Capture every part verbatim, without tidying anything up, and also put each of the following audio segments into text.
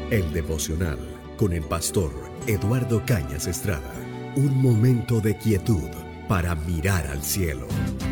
El devocional con el pastor Eduardo Cañas Estrada. Un momento de quietud para mirar al cielo.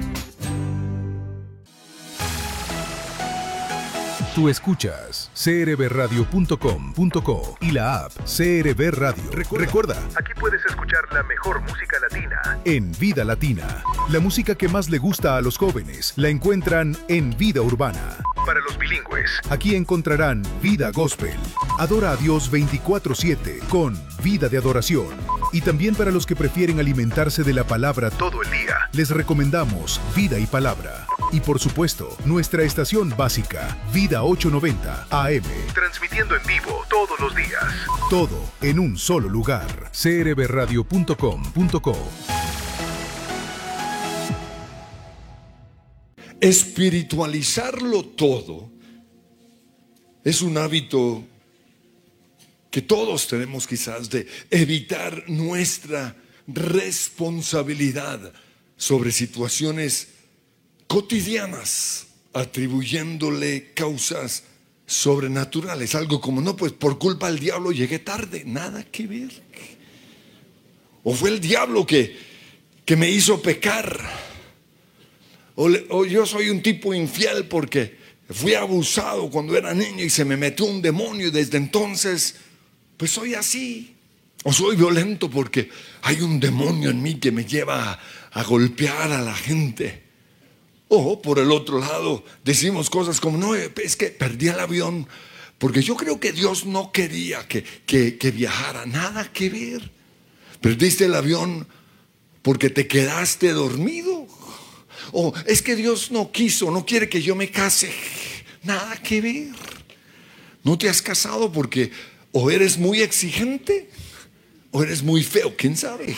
Tú escuchas c r b radio punto com punto co y la app C R B Radio. Recuerda, Recuerda, aquí puedes escuchar la mejor música latina en Vida Latina. La música que más le gusta a los jóvenes la encuentran en Vida Urbana. Para los bilingües, aquí encontrarán Vida Gospel. Adora a Dios veinticuatro siete con Vida de Adoración. Y también para los que prefieren alimentarse de la palabra todo el día, les recomendamos Vida y Palabra. Y por supuesto, nuestra estación básica, Vida ochocientos noventa A M. Transmitiendo en vivo todos los días. Todo en un solo lugar. c r b radio punto com punto co. Espiritualizarlo todo es un hábito que todos tenemos quizás de evitar nuestra responsabilidad sobre situaciones cotidianas, atribuyéndole causas sobrenaturales. Algo como, no, pues por culpa del diablo llegué tarde. Nada que ver. O fue el diablo que, que me hizo pecar. O, le, o yo soy un tipo infiel porque fui abusado cuando era niño y se me metió un demonio y desde entonces pues soy así. O soy violento porque hay un demonio en mí que me lleva a, a golpear a la gente. O por el otro lado decimos cosas como, no, es que perdí el avión porque yo creo que Dios no quería que, que, que viajara. Nada que ver. Perdiste el avión porque te quedaste dormido. O es que Dios no quiso, no quiere que yo me case. Nada que ver. No te has casado porque o eres muy exigente o eres muy feo, quién sabe.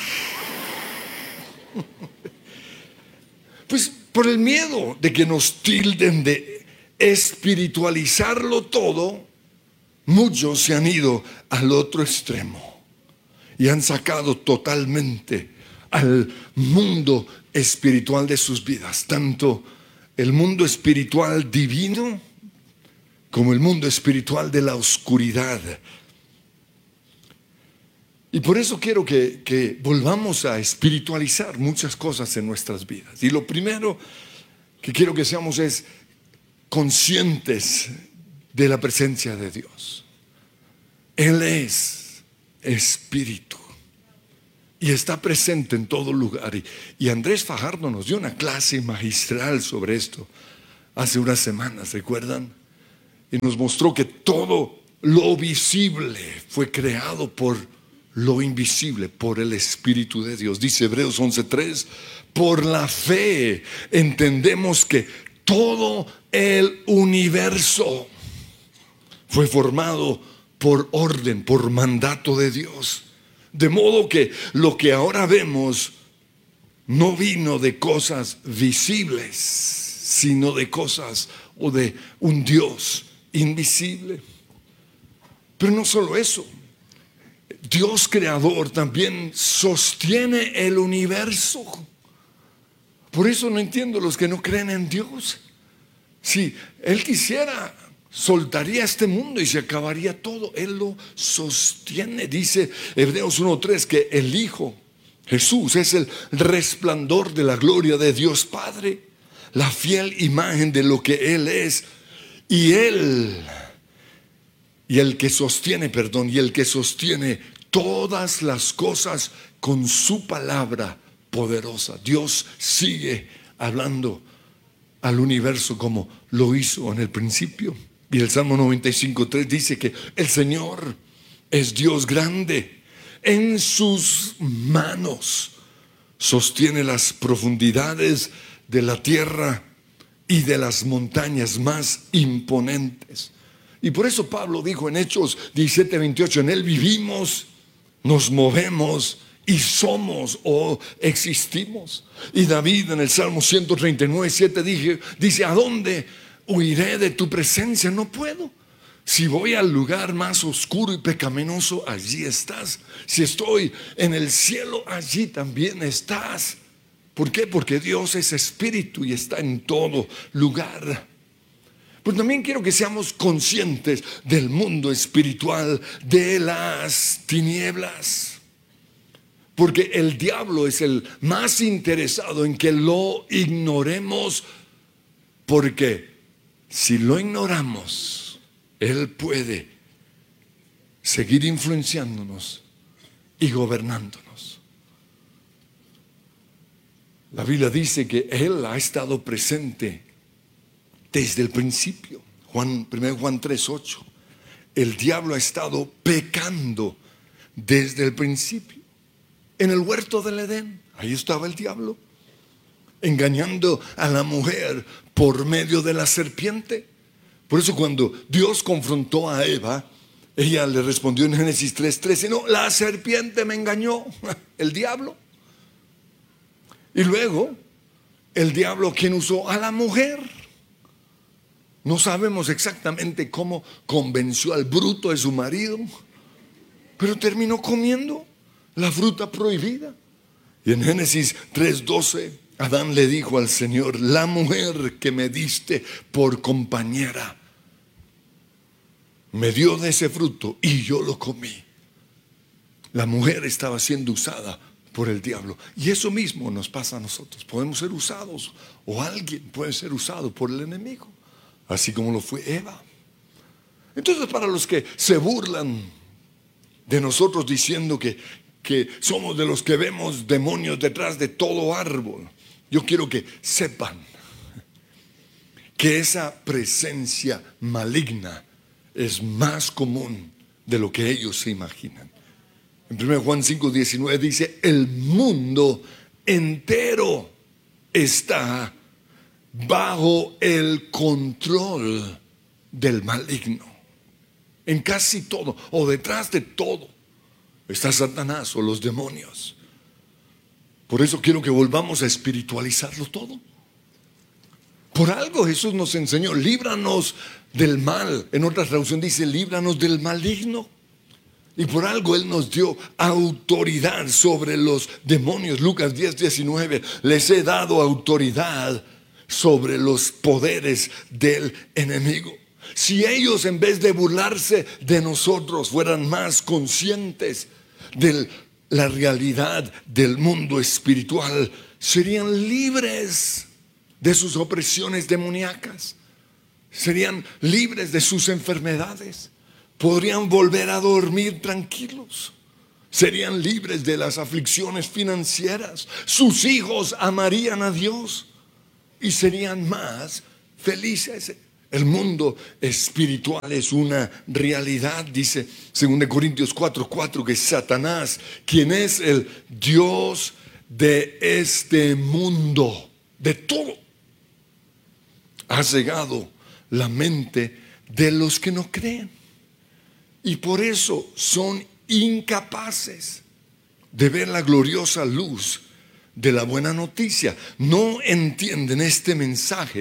Pues por el miedo de que nos tilden de espiritualizarlo todo, muchos se han ido al otro extremo y han sacado totalmente al mundo espiritual de sus vidas, tanto el mundo espiritual divino como el mundo espiritual de la oscuridad. Y por eso quiero que, que volvamos a espiritualizar muchas cosas en nuestras vidas. Y lo primero que quiero que seamos es conscientes de la presencia de Dios. Él es espíritu y está presente en todo lugar. Y, y Andrés Fajardo nos dio una clase magistral sobre esto hace unas semanas, ¿recuerdan? Y nos mostró que todo lo visible fue creado por lo invisible, por el Espíritu de Dios. Dice Hebreos once tres, por la fe entendemos que todo el universo fue formado por orden, por mandato de Dios. De modo que lo que ahora vemos no vino de cosas visibles, sino de cosas o de un Dios invisible. Pero no solo eso, Dios creador también sostiene el universo. Por eso no entiendo los que no creen en Dios. Si Él quisiera, soltaría este mundo y se acabaría todo. Él lo sostiene. Dice Hebreos uno tres que el Hijo Jesús es el resplandor de la gloria de Dios Padre, la fiel imagen de lo que Él es. Y Él Y el que sostiene, perdón, y el que sostiene todas las cosas con su palabra poderosa. Dios sigue hablando al universo como lo hizo en el principio. Y el Salmo noventa y cinco tres dice que el Señor es Dios grande. En sus manos sostiene las profundidades de la tierra y de las montañas más imponentes. Y por eso Pablo dijo en Hechos diecisiete veintiocho, en Él vivimos, nos movemos y somos o existimos. Y David en el Salmo ciento treinta y nueve siete dice, dice, ¿a dónde huiré de tu presencia? No puedo. Si voy al lugar más oscuro y pecaminoso, allí estás. Si estoy en el cielo, allí también estás. ¿Por qué? Porque Dios es espíritu y está en todo lugar. Pero también quiero que seamos conscientes del mundo espiritual, de las tinieblas. Porque el diablo es el más interesado en que lo ignoremos, porque si lo ignoramos, él puede seguir influenciándonos y gobernándonos. La Biblia dice que él ha estado presente desde el principio. Juan, primero Juan tres ocho. El diablo ha estado pecando desde el principio. En el huerto del Edén, ahí estaba el diablo, engañando a la mujer por medio de la serpiente. Por eso cuando Dios confrontó a Eva, ella le respondió en Génesis tres trece, no, la serpiente me engañó, el diablo. Y luego, el diablo, ¿quién usó? A la mujer. No sabemos exactamente cómo convenció al bruto de su marido, pero terminó comiendo la fruta prohibida. Y en Génesis tres doce, Adán le dijo al Señor, la mujer que me diste por compañera me dio de ese fruto y yo lo comí. La mujer estaba siendo usada por el diablo. Y eso mismo nos pasa a nosotros. Podemos ser usados, o alguien puede ser usado por el enemigo, así como lo fue Eva. Entonces, para los que se burlan de nosotros diciendo que, que somos de los que vemos demonios detrás de todo árbol, yo quiero que sepan que esa presencia maligna es más común de lo que ellos se imaginan. En primero Juan cinco diecinueve dice, el mundo entero está bajo el control del maligno. En casi todo, o detrás de todo, está Satanás o los demonios. Por eso quiero que volvamos a espiritualizarlo todo. Por algo Jesús nos enseñó, líbranos del mal. En otra traducción dice, líbranos del maligno. Y por algo Él nos dio autoridad sobre los demonios. Lucas diez diecinueve, les he dado autoridad sobre los poderes del enemigo. Si ellos, en vez de burlarse de nosotros, fueran más conscientes de la realidad del mundo espiritual, serían libres de sus opresiones demoníacas, serían libres de sus enfermedades, podrían volver a dormir tranquilos, serían libres de las aflicciones financieras, sus hijos amarían a Dios y serían más felices. El mundo espiritual es una realidad, dice segunda Corintios cuatro cuatro, que Satanás, quien es el Dios de este mundo, de todo, ha cegado la mente de los que no creen. Y por eso son incapaces de ver la gloriosa luz de la buena noticia. No entienden este mensaje